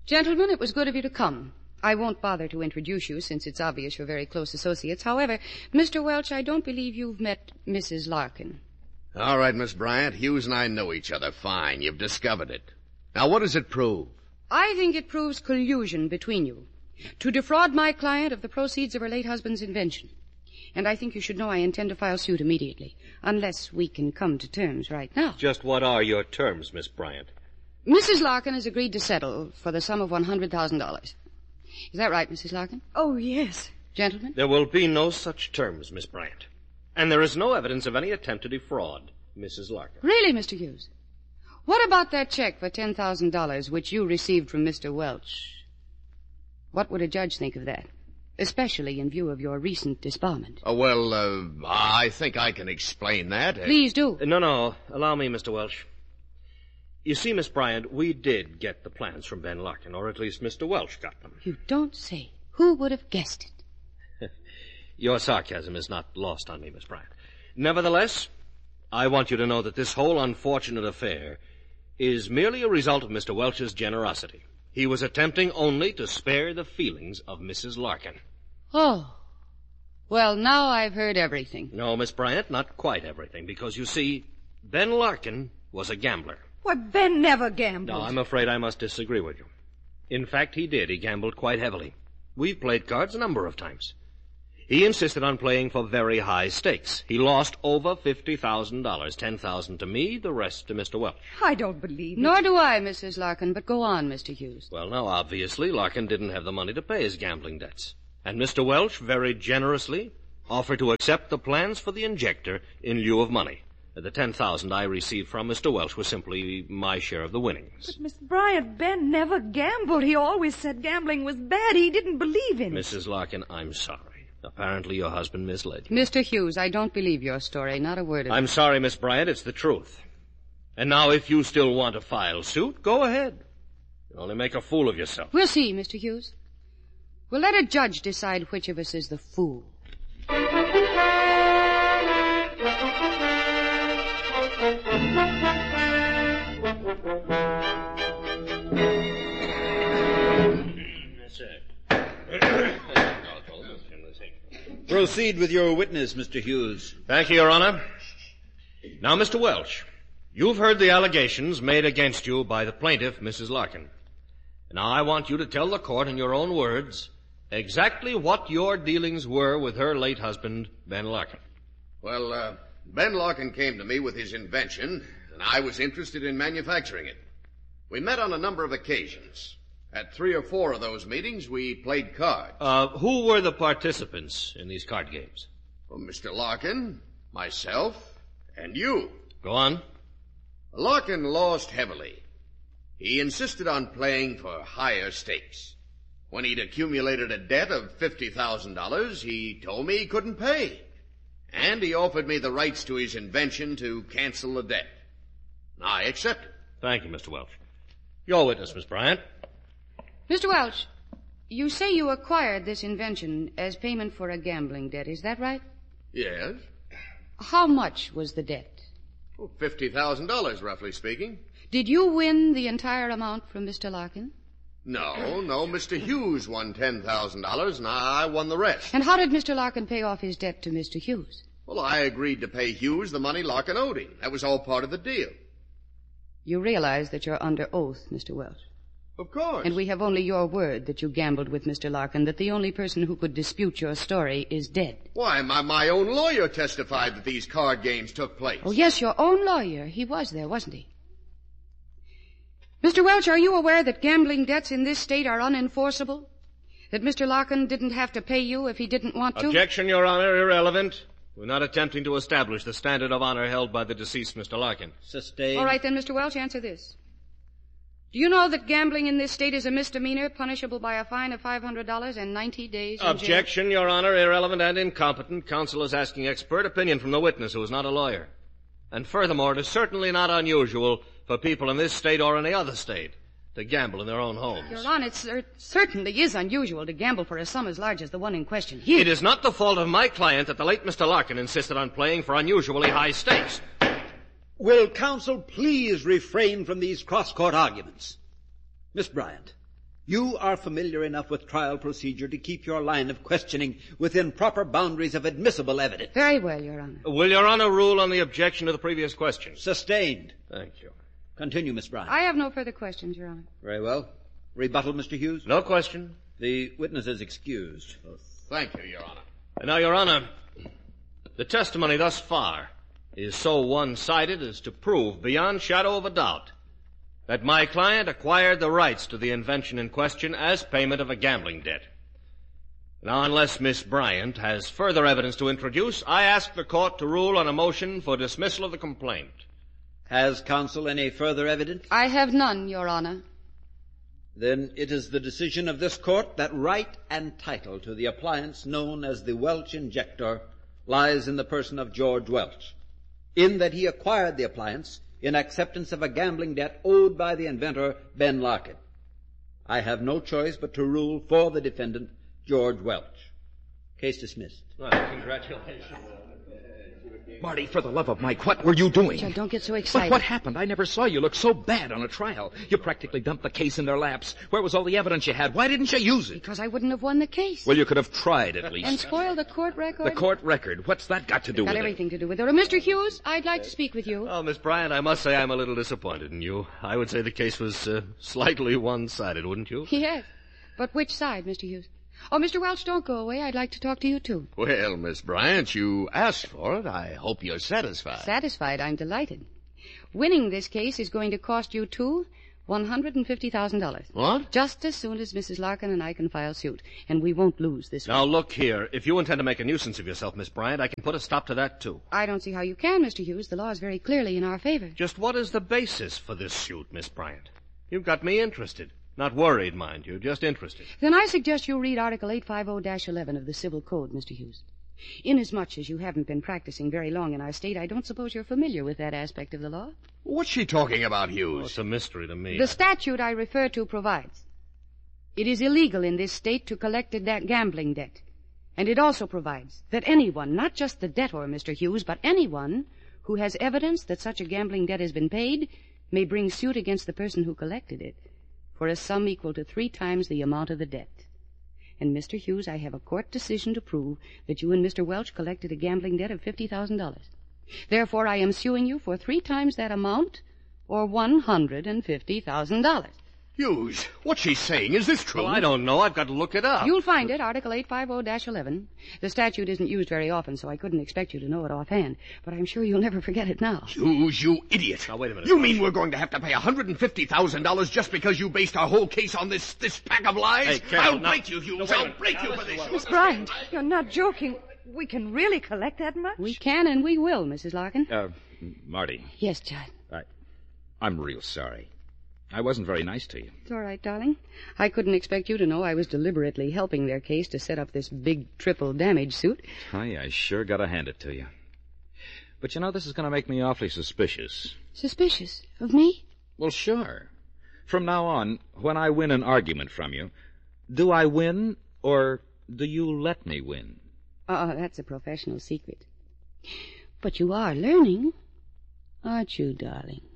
Gentlemen, it was good of you to come. I won't bother to introduce you, since it's obvious you're very close associates. However, Mr. Welch, I don't believe you've met Mrs. Larkin. All right, Miss Bryant. Hughes and I know each other fine. You've discovered it. Now, what does it prove? I think it proves collusion between you to defraud my client of the proceeds of her late husband's invention. And I think you should know I intend to file suit immediately, unless we can come to terms right now. Just what are your terms, Miss Bryant? Mrs. Larkin has agreed to settle for the sum of $100,000. Is that right, Mrs. Larkin? Oh, yes. Gentlemen? There will be no such terms, Miss Bryant. And there is no evidence of any attempt to defraud Mrs. Larkin. Really, Mr. Hughes? What about that check for $10,000 which you received from Mr. Welch? What would a judge think of that? Especially in view of your recent disbarment. I think I can explain that. Please do. No. Allow me, Mr. Welch. You see, Miss Bryant, we did get the plans from Ben Larkin, or at least Mr. Welch got them. You don't say. Who would have guessed it? Your sarcasm is not lost on me, Miss Bryant. Nevertheless, I want you to know that this whole unfortunate affair is merely a result of Mr. Welch's generosity. He was attempting only to spare the feelings of Mrs. Larkin. Oh. Well, now I've heard everything. No, Miss Bryant, not quite everything, because you see, Ben Larkin was a gambler. Why, Ben never gambled. No, I'm afraid I must disagree with you. In fact, he did. He gambled quite heavily. We've played cards a number of times. He insisted on playing for very high stakes. He lost over $50,000, $10,000 to me, the rest to Mr. Welch. I don't believe it. Nor do I, Mrs. Larkin, but go on, Mr. Hughes. Well, now, obviously, Larkin didn't have the money to pay his gambling debts. And Mr. Welch very generously offered to accept the plans for the injector in lieu of money. The $10,000 I received from Mr. Welch was simply my share of the winnings. But, Miss Bryant, Ben never gambled. He always said gambling was bad. He didn't believe in it. Mrs. Larkin, I'm sorry. Apparently your husband misled you. Mr. Hughes, I don't believe your story. Not a word of it. I'm sorry, Miss Bryant. It's the truth. And now, if you still want to file suit, go ahead. You'll only make a fool of yourself. We'll see, Mr. Hughes. We'll let a judge decide which of us is the fool. Proceed with your witness, Mr. Hughes. Thank you, Your Honor. Now, Mr. Welch, you've heard the allegations made against you by the plaintiff, Mrs. Larkin. Now, I want you to tell the court in your own words exactly what your dealings were with her late husband, Ben Larkin. Well, Ben Larkin came to me with his invention, and I was interested in manufacturing it. We met on a number of occasions. At 3 or 4 of those meetings, we played cards. Who were the participants in these card games? Well, Mr. Larkin, myself, and you. Go on. Larkin lost heavily. He insisted on playing for higher stakes. When he'd accumulated a debt of $50,000, he told me he couldn't pay. And he offered me the rights to his invention to cancel the debt. I accepted. Thank you, Mr. Welch. Your witness, Miss Bryant. Mr. Welch, you say you acquired this invention as payment for a gambling debt. Is that right? Yes. How much was the debt? Well, $50,000, roughly speaking. Did you win the entire amount from Mr. Larkin? No. Mr. Hughes won $10,000, and I won the rest. And how did Mr. Larkin pay off his debt to Mr. Hughes? Well, I agreed to pay Hughes the money Larkin owed him. That was all part of the deal. You realize that you're under oath, Mr. Welch. Of course. And we have only your word that you gambled with Mr. Larkin, that the only person who could dispute your story is dead. Why, my own lawyer testified that these card games took place. Oh, yes, your own lawyer. He was there, wasn't he? Mr. Welch, are you aware that gambling debts in this state are unenforceable? That Mr. Larkin didn't have to pay you if he didn't want to? Objection, Your Honor, irrelevant. We're not attempting to establish the standard of honor held by the deceased Mr. Larkin. Sustained. All right, then, Mr. Welch, answer this. Do you know that gambling in this state is a misdemeanor, punishable by a fine of $500 and 90 days in Objection, Your Honor, irrelevant and incompetent. Counsel is asking expert opinion from the witness, who is not a lawyer. And furthermore, it is certainly not unusual for people in this state or any other state to gamble in their own homes. Your Honor, it certainly is unusual to gamble for a sum as large as the one in question here. It is not the fault of my client that the late Mr. Larkin insisted on playing for unusually high stakes. Will counsel please refrain from these cross-court arguments? Miss Bryant, You are familiar enough with trial procedure to keep your line of questioning within proper boundaries of admissible evidence. Very well, Your Honor. Will Your Honor rule on the objection to the previous question? Sustained. Thank you. Continue, Miss Bryant. I have no further questions, Your Honor. Very well. Rebuttal, Mr. Hughes? No question. The witness is excused. Thank you, Your Honor. And now, Your Honor, the testimony thus far is so one-sided as to prove beyond shadow of a doubt that my client acquired the rights to the invention in question as payment of a gambling debt. Now, unless Miss Bryant has further evidence to introduce, I ask the court to rule on a motion for dismissal of the complaint. Has counsel any further evidence? I have none, Your Honor. Then it is the decision of this court that right and title to the appliance known as the Welch Injector lies in the person of George Welch, in that he acquired the appliance in acceptance of a gambling debt owed by the inventor, Ben Larkin. I have no choice but to rule for the defendant, George Welch. Case dismissed. Well, congratulations. Marty, for the love of Mike, what were you doing? Judd, don't get so But excited. what happened? I never saw you look so bad on a trial. You practically dumped the case in their laps. Where was all the evidence you had? Why didn't you use it? Because I wouldn't have won the case. Well, you could have tried at least. And spoiled the court record? The court record. What's that got to do Got with everything to do with it. Mr. Hughes, I'd like to speak with you. Oh, Miss Bryant, I must say I'm a little disappointed in you. I would say the case was slightly one-sided, wouldn't you? Yes. But which side, Mr. Hughes? Oh, Mr. Welch, don't go away. I'd like to talk to you, too. Well, Miss Bryant, you asked for it. I hope you're satisfied. Satisfied, I'm delighted. Winning this case is going to cost you two $150,000. What? Just as soon as Mrs. Larkin and I can file suit. And we won't lose this one. Now, look here. If you intend to make a nuisance of yourself, Miss Bryant, I can put a stop to that, too. I don't see how you can, Mr. Hughes. The law is very clearly in our favor. Just what is the basis for this suit, Miss Bryant? You've got me interested. Not worried, mind you, just interested. Then I suggest you read Article 850-11 of the Civil Code, Mr. Hughes. Inasmuch as you haven't been practicing very long in our state, I don't suppose you're familiar with that aspect of the law. What's she talking about, Oh, Hughes? it's a mystery to me. The statute I refer to provides it is illegal in this state to collect a gambling debt. And it also provides that anyone, not just the debtor, Mr. Hughes, but anyone who has evidence that such a gambling debt has been paid may bring suit against the person who collected it for a sum equal to 3 times the amount of the debt. And, Mr. Hughes, I have a court decision to prove that you and Mr. Welch collected a gambling debt of $50,000. Therefore, I am suing you for 3 times that amount, or $150,000. Hughes, what's she saying? Is this true? Well, I don't know. I've got to look it up. You'll find it, Article 850-11. The statute isn't used very often, so I couldn't expect you to know it offhand. But I'm sure you'll never forget it now. Hughes, you idiot. Now, wait a minute. You mean we're going to have to pay $150,000 just because you based our whole case on this pack of lies? Hey, careful. I'll break you, Hughes. I'll break you for this. Miss Bryant, you're not joking. We can really collect that much? We can and we will, Mrs. Larkin. Marty, Yes, Judd. I'm real sorry. I wasn't very nice to you. It's all right, darling. I couldn't expect you to know I was deliberately helping their case to set up this big triple damage suit. I sure gotta hand it to you. But you know, this is gonna make me awfully suspicious. Suspicious? Of me? Well, sure. From now on, when I win an argument from you, do I win, or do you let me win? That's a professional secret. But you are learning, aren't you, darling?